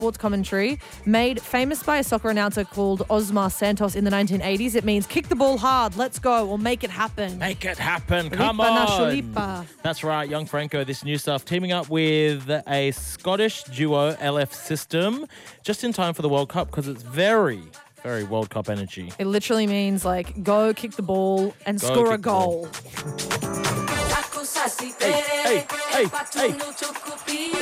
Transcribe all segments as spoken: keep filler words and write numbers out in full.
sports commentary, made famous by a soccer announcer called Osmar Santos in the nineteen eighties. It means kick the ball hard, let's go, or make it happen. Make it happen. Come Lipa na on. shulipa. That's right, Young Franco, this new stuff, teaming up with a Scottish duo, L F System, just in time for the World Cup because it's very, very World Cup energy. It literally means like go kick the ball and Go score a kick the ball. goal. Hey, hey, hey, hey.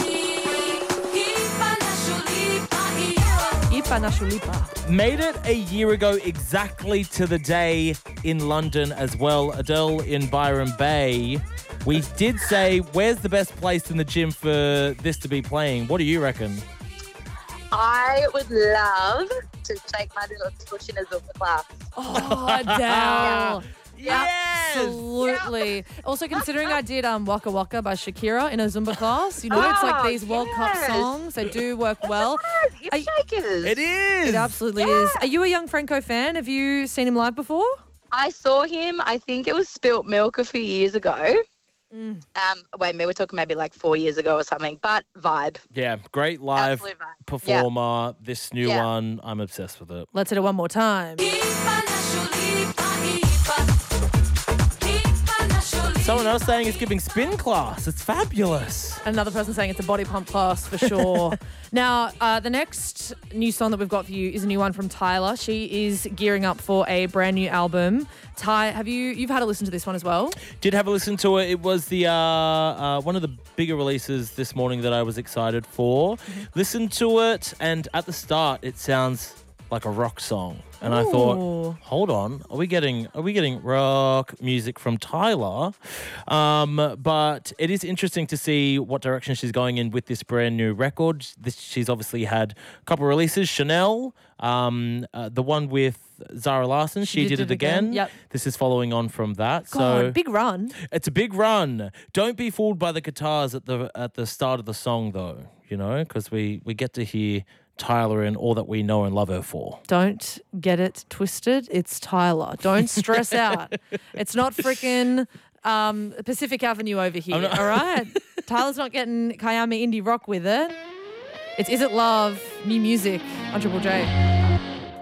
Ipa na shulipa. Made it a year ago exactly to the day in London as well. Adele in Byron Bay. We did say, where's the best place in the gym for this to be playing? What do you reckon? I would love to take my little tush in a Zumba class. Oh, Adele. Yes! Absolutely. Also, considering I did um, Waka Waka by Shakira in a Zumba class, you know, it's like Oh, these World Cup yes. songs. They do work well. Hip Are- shakers. It is. It absolutely is. Are you a Young Franco fan? Have you seen him live before? I saw him, I think it was Spilt Milk a few years ago. Um, wait, maybe we're talking maybe like four years ago or something, but vibe. Yeah, great live Absolute vibe. performer. This new Yeah. one, I'm obsessed with it. Let's hit it one more time. Someone else saying it's giving spin class. It's fabulous. Another person saying it's a body pump class for sure. Now, uh, the next new song that we've got for you is a new one from Tyler. She is gearing up for a brand new album. Ty, have you you've had a listen to this one as well? Did have a listen to it. It was the uh, uh, one of the bigger releases this morning that I was excited for. Mm-hmm. Listened to it, and at the start, it sounds like a rock song. And I Ooh. thought, hold on, are we getting are we getting rock music from Tyler? Um, but it is interesting to see what direction she's going in with this brand new record. This, she's obviously had a couple of releases. Chanel, um, uh, the one with Zara Larsson, she, did, it again. Yep. This is following on from that. God, so big run. it's a big run. Don't be fooled by the guitars at the at the start of the song, though. You know, because we we get to hear Tyler in all that we know and love her for. Don't get it twisted. It's Tyler. Don't stress out. It's not freaking um, Pacific Avenue over here, not- all right? Tyler's not getting Kayami indie rock with it. It's Is It Love, new music on Triple J.